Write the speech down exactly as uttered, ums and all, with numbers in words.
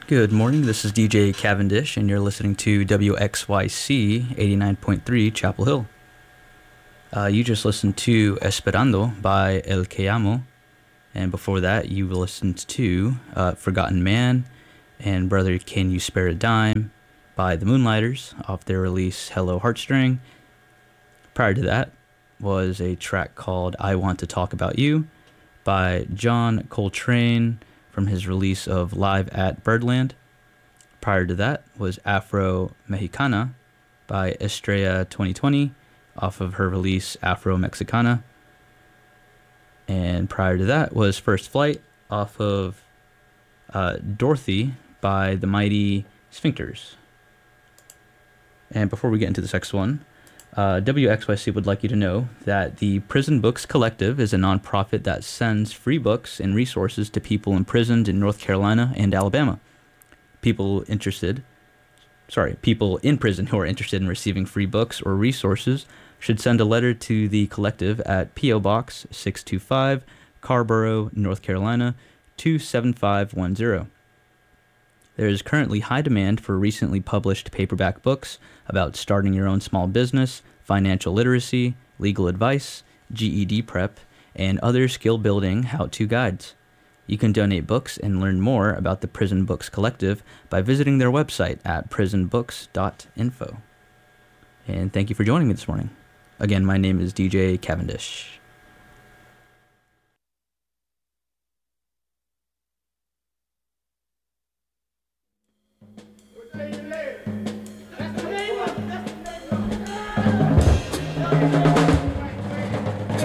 Good morning, this is D J Cavendish, and you're listening to W X Y C eighty-nine point three Chapel Hill. Uh, you just listened to Esperando by El Que Amo, and before that you listened to uh, Forgotten Man and Brother Can You Spare a Dime by the Moonlighters off their release Hello Heartstring. Prior to that was a track called I Want to Talk About You by John Coltrane from his release of Live at Birdland. Prior to that was Afro Mexicana by Estrella twenty twenty off of her release Afro Mexicana. And prior to that was First Flight off of uh, Dorothy by the Mighty Sphincters. And before we get into this next one, Uh, W X Y C would like you to know that the Prison Books Collective is a nonprofit that sends free books and resources to people imprisoned in North Carolina and Alabama. People interested, sorry, people in prison who are interested in receiving free books or resources should send a letter to the collective at P O Box six two five, Carborough, North Carolina two seven five one zero. There is currently high demand for recently published paperback books about starting your own small business, financial literacy, legal advice, G E D prep, and other skill-building how-to guides. You can donate books and learn more about the Prison Books Collective by visiting their website at prison books dot info. And thank you for joining me this morning. Again, my name is D J Cavendish.